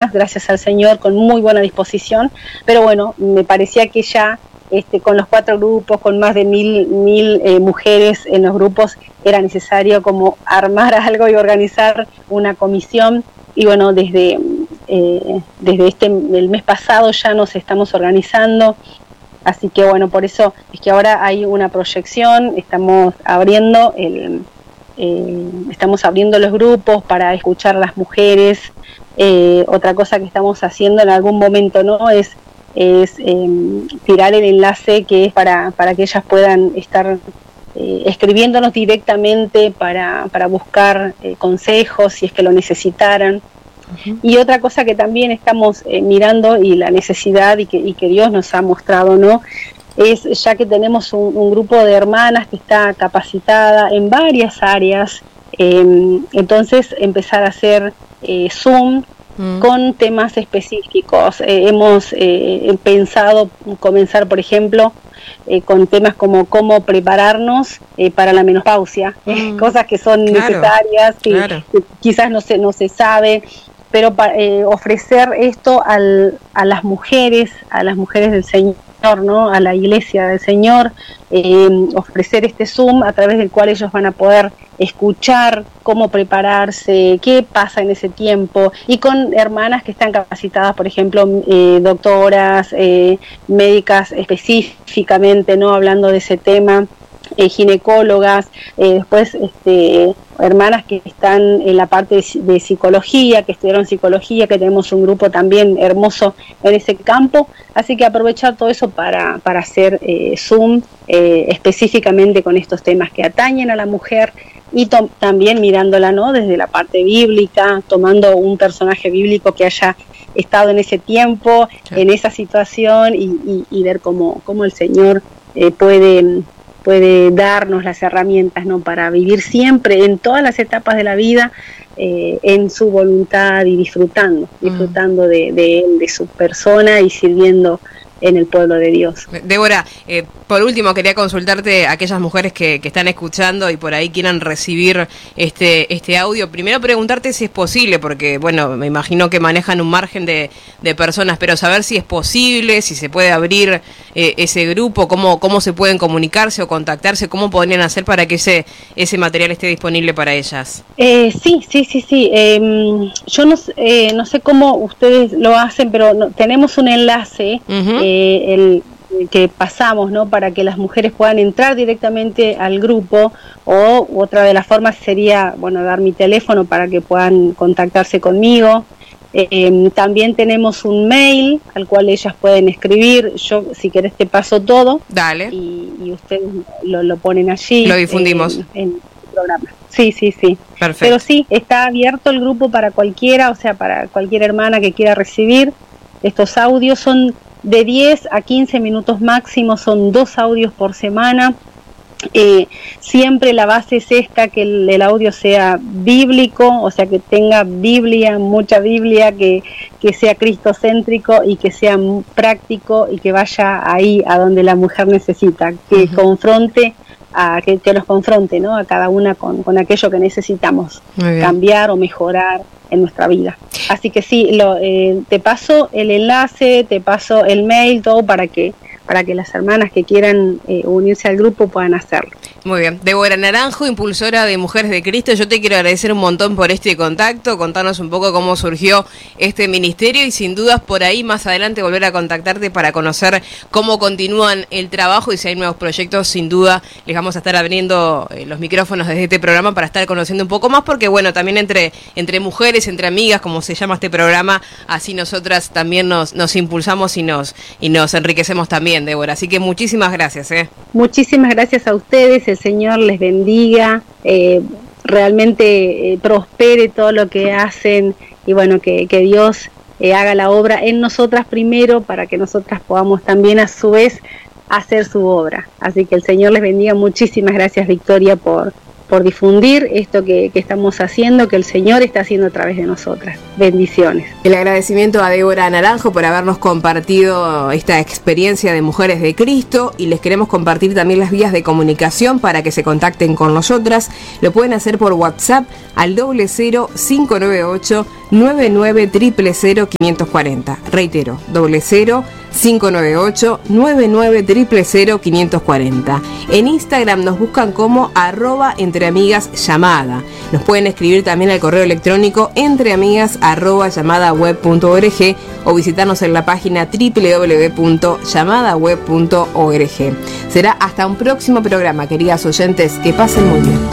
personas, gracias al Señor, con muy buena disposición, pero bueno, me parecía que ya con los 4 grupos, con más de 1000 mujeres en los grupos, era necesario como armar algo y organizar una comisión. Y bueno, desde el mes pasado ya nos estamos organizando, así que bueno, por eso es que ahora hay una proyección, estamos abriendo los grupos para escuchar a las mujeres. Otra cosa que estamos haciendo en algún momento, ¿no?, es tirar el enlace que es para que ellas puedan estar escribiéndonos directamente para buscar consejos si es que lo necesitaran. Uh-huh. Y otra cosa que también estamos mirando, y la necesidad y que Dios nos ha mostrado, ¿no?, es, ya que tenemos un grupo de hermanas que está capacitada en varias áreas, entonces empezar a hacer Zoom con temas específicos. Hemos pensado comenzar, por ejemplo, con temas como cómo prepararnos para la menopausia, cosas que son necesarias, que quizás no se sabe, pero ofrecer esto a las mujeres del Señor, ¿no?, a la iglesia del Señor, ofrecer este Zoom a través del cual ellos van a poder escuchar cómo prepararse, qué pasa en ese tiempo, y con hermanas que están capacitadas, por ejemplo, doctoras, médicas específicamente, ¿no?, hablando de ese tema, ginecólogas, después hermanas que están en la parte de psicología, que estudiaron psicología, que tenemos un grupo también hermoso en ese campo, así que aprovechar todo eso para hacer Zoom específicamente con estos temas que atañen a la mujer, y también mirándola, ¿no?, desde la parte bíblica, tomando un personaje bíblico que haya estado en ese tiempo, en esa situación, y ver cómo el Señor puede darnos las herramientas, ¿no?, para vivir siempre en todas las etapas de la vida en su voluntad y disfrutando de él, de su persona, y sirviendo en el pueblo de Dios. Débora, por último quería consultarte a aquellas mujeres que están escuchando y por ahí quieran recibir este audio. Primero preguntarte si es posible, porque bueno, me imagino que manejan un margen de personas, pero saber si es posible, si se puede abrir ese grupo, cómo se pueden comunicarse o contactarse, cómo podrían hacer para que ese material esté disponible para ellas. Sí. Yo no sé cómo ustedes lo hacen, pero tenemos un enlace, uh-huh, el que pasamos, ¿no?, para que las mujeres puedan entrar directamente al grupo, o otra de las formas sería, bueno, dar mi teléfono para que puedan contactarse conmigo. También tenemos un mail al cual ellas pueden escribir. Yo, si querés, te paso todo. Dale. Y ustedes lo ponen allí. Lo difundimos. En el programa. Sí. Perfecto. Pero sí, está abierto el grupo para cualquiera, o sea, para cualquier hermana que quiera recibir estos audios. Son de 10 a 15 minutos máximo, son 2 audios por semana. Siempre la base es esta, que el audio sea bíblico, o sea, que tenga Biblia, mucha Biblia, que sea cristocéntrico y que sea práctico y que vaya ahí a donde la mujer necesita, que uh-huh, confronte, que los confronte, ¿no?, a cada una con aquello que necesitamos cambiar o mejorar en nuestra vida. Así que sí, te paso el enlace, te paso el mail, todo para que las hermanas que quieran unirse al grupo puedan hacerlo. Muy bien. Débora Naranjo, impulsora de Mujeres de Cristo, yo te quiero agradecer un montón por este contacto, contarnos un poco cómo surgió este ministerio, y sin dudas por ahí más adelante volver a contactarte para conocer cómo continúan el trabajo, y si hay nuevos proyectos, sin duda les vamos a estar abriendo los micrófonos desde este programa para estar conociendo un poco más, porque bueno, también entre mujeres, entre amigas, como se llama este programa, así nosotras también nos impulsamos y nos enriquecemos también, Débora. Así que muchísimas gracias. Muchísimas gracias a ustedes, el Señor les bendiga, realmente prospere todo lo que hacen, y bueno, que Dios haga la obra en nosotras primero, para que nosotras podamos también a su vez hacer su obra. Así que el Señor les bendiga. Muchísimas gracias, Victoria, por por difundir esto que estamos haciendo, que el Señor está haciendo a través de nosotras. Bendiciones. El agradecimiento a Débora Naranjo por habernos compartido esta experiencia de Mujeres de Cristo, y les queremos compartir también las vías de comunicación para que se contacten con nosotras. Lo pueden hacer por WhatsApp al 00598 99 000 540. Reitero, 00598 99 000 540. En Instagram nos buscan como @entreamigasllamada. Nos pueden escribir también al correo electrónico entreamigas@llamadaweb.org o visitarnos en la página www.llamadaweb.org. Será hasta un próximo programa, queridas oyentes, que pasen muy bien.